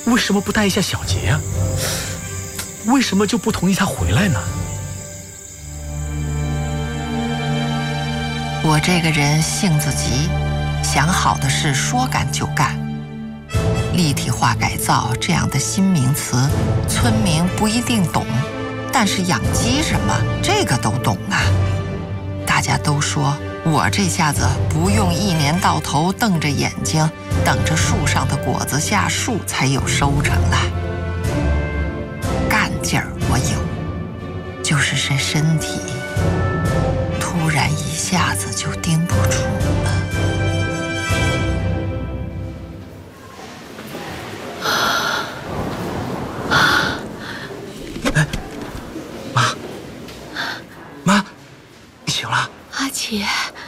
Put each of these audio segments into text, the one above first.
为什么不带一下小杰呀？为什么就不同意他回来呢？ 我这个人性子急，想好的事说干就干。立体化改造这样的新名词，村民不一定懂，但是养鸡什么，这个都懂啊。大家都说我这下子不用一年到头瞪着眼睛，等着树上的果子下树才有收成了。干劲儿我有，就是这身体突然一下子就盯不住了。 妈，你醒了？ 阿杰，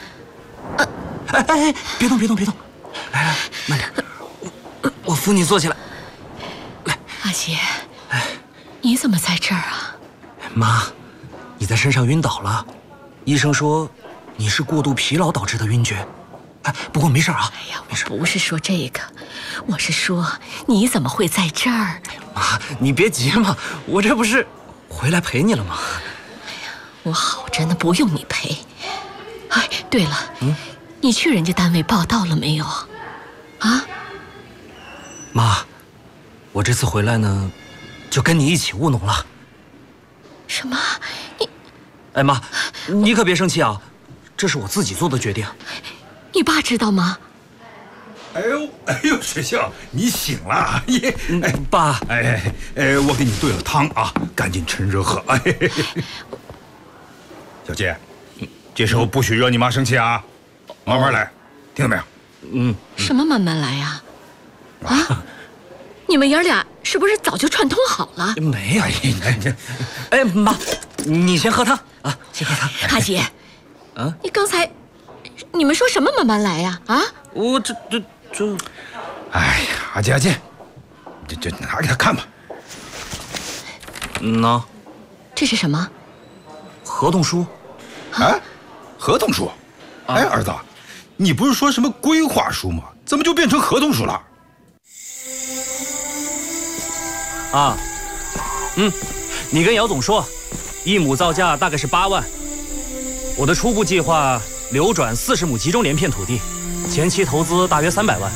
哎，别动，来，慢点，我扶你坐起来。来， 阿杰，你怎么在这儿啊？ 妈，你在山上晕倒了，医生说你是过度疲劳导致的晕厥。不过没事啊。 哎呀， 没事。 我不是说这个，我是说你怎么会在这儿？ 妈，你别急嘛，我这不是回来陪你了吗？ 我好着呢，不用你陪。哎，对了，你去人家单位报道了没有？啊？ 妈，我这次回来呢，就跟你一起务农了。 什么？你？ 哎妈，你可别生气啊，这是我自己做的决定。 你爸知道吗？ 哎呦，学校，你醒了！ 爸， 我给你炖了汤啊，赶紧趁热喝。小杰，这时候不许惹你妈生气啊，慢慢来，听到没有？ 什么慢慢来呀？啊？你们爷俩是不是早就串通好了？ 没有。哎，妈，你先喝汤啊，先喝汤。 阿杰，你刚才你们说什么慢慢来呀？啊？ 我这。 哎呀，阿杰，这拿给他看吧。 喏， 这是什么？ 合同书。 合同书？哎，儿子，你不是说什么规划书吗？怎么就变成合同书了？ 你跟姚总说，1亩造价大概是8万。我的初步计划流转40亩集中连片土地，前期投资大约300万。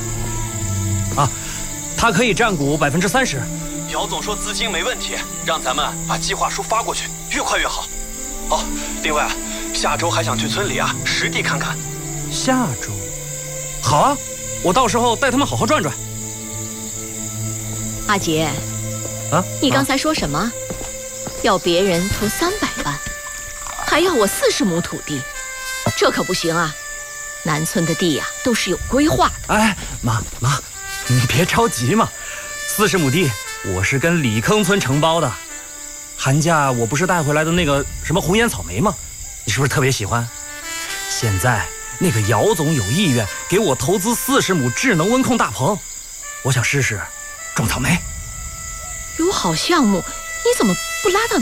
他可以占股30%。 姚总说资金没问题，让咱们把计划书发过去，越快越好。另外，下周还想去村里实地看看。 下周？好啊，我到时候带他们好好转转。 阿杰，你刚才说什么？要别人投300万，还要我40亩土地，这可不行啊！南村的地都是有规划的。 哎，妈，你别着急嘛，40亩地我是跟李坑村承包的。寒假我不是带回来的那个什么红颜草莓吗？你是不是特别喜欢？现在那个姚总有意愿给我投资40亩智能温控大棚，我想试试种草莓。 有好项目，你怎么不拉到